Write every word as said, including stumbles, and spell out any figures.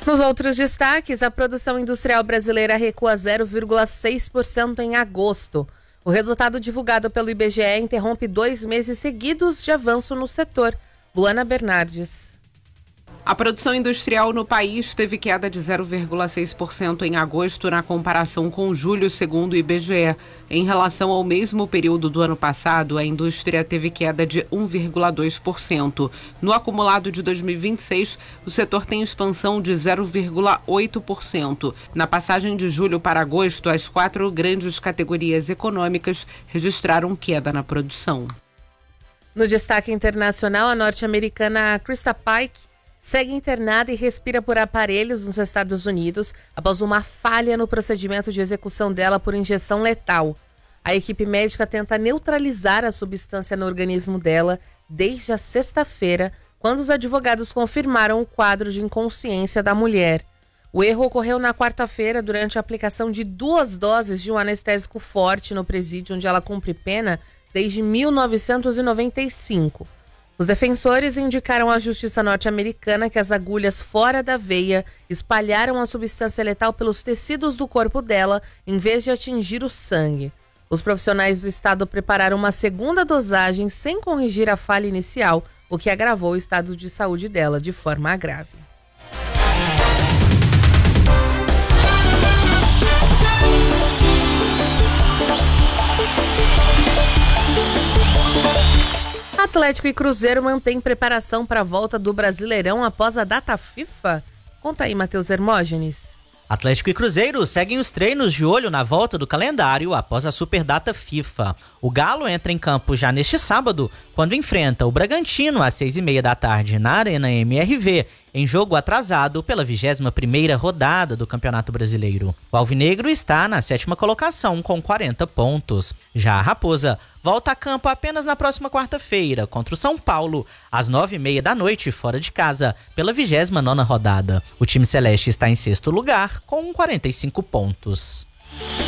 Nos outros destaques, a produção industrial brasileira recua zero vírgula seis por cento em agosto. O resultado divulgado pelo I B G E interrompe dois meses seguidos de avanço no setor. Luana Bernardes. A produção industrial no país teve queda de zero vírgula seis por cento em agosto na comparação com julho, segundo o I B G E. Em relação ao mesmo período do ano passado, a indústria teve queda de um vírgula dois por cento. No acumulado de dois mil e vinte e seis, o setor tem expansão de zero vírgula oito por cento. Na passagem de julho para agosto, as quatro grandes categorias econômicas registraram queda na produção. No destaque internacional, a norte-americana Krista Pike segue internada e respira por aparelhos nos Estados Unidos após uma falha no procedimento de execução dela por injeção letal. A equipe médica tenta neutralizar a substância no organismo dela desde a sexta-feira, quando os advogados confirmaram o quadro de inconsciência da mulher. O erro ocorreu na quarta-feira durante a aplicação de duas doses de um anestésico forte no presídio onde ela cumpre pena desde mil novecentos e noventa e cinco. Os defensores indicaram à justiça norte-americana que as agulhas fora da veia espalharam a substância letal pelos tecidos do corpo dela, em vez de atingir o sangue. Os profissionais do estado prepararam uma segunda dosagem sem corrigir a falha inicial, o que agravou o estado de saúde dela de forma grave. Atlético e Cruzeiro mantêm preparação para a volta do Brasileirão após a data FIFA? Conta aí, Matheus Hermógenes. Atlético e Cruzeiro seguem os treinos de olho na volta do calendário após a superdata FIFA. O Galo entra em campo já neste sábado, quando enfrenta o Bragantino às seis e meia da tarde na Arena M R V, em jogo atrasado pela vigésima primeira rodada do Campeonato Brasileiro. O Alvinegro está na sétima colocação com quarenta pontos. Já a Raposa volta a campo apenas na próxima quarta-feira contra o São Paulo, às nove e meia da noite, fora de casa, pela vigésima nona rodada. O time celeste está em sexto lugar com quarenta e cinco pontos.